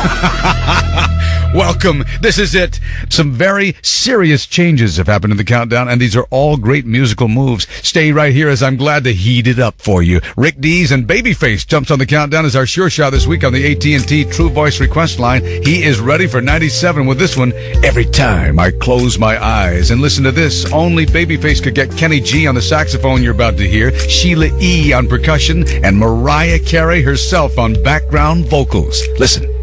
Welcome. This is it. Some very serious changes have happened in the countdown, and these are all great musical moves. Stay right here as I'm glad to heat it up for you. Rick Dees and Babyface jumps on the countdown as our Sure Shot this week on the AT&T True Voice request line. He is ready for 97 with this one. Every time I close my eyes. And listen to this. Only Babyface could get Kenny G on the saxophone you're about to hear, Sheila E. on percussion, and Mariah Carey herself on background vocals. Listen.